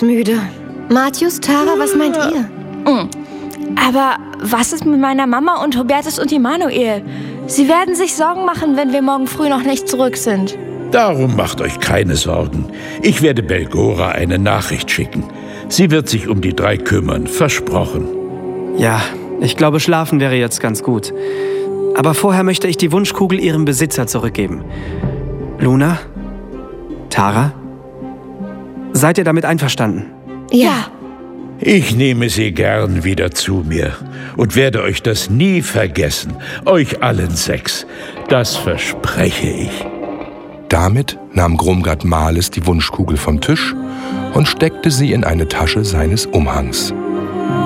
müde. Matthäus, Tara, was meint ihr? Aber was ist mit meiner Mama und Hubertus und Immanuel? Sie werden sich Sorgen machen, wenn wir morgen früh noch nicht zurück sind. Darum macht euch keine Sorgen. Ich werde Belgora eine Nachricht schicken. Sie wird sich um die 3 kümmern, versprochen. Ja, ich glaube, schlafen wäre jetzt ganz gut. Aber vorher möchte ich die Wunschkugel ihrem Besitzer zurückgeben. Luna? Tara? Seid ihr damit einverstanden? Ja. Ich nehme sie gern wieder zu mir und werde euch das nie vergessen. Euch allen 6. Das verspreche ich. Damit nahm Grumgard Males die Wunschkugel vom Tisch und steckte sie in eine Tasche seines Umhangs.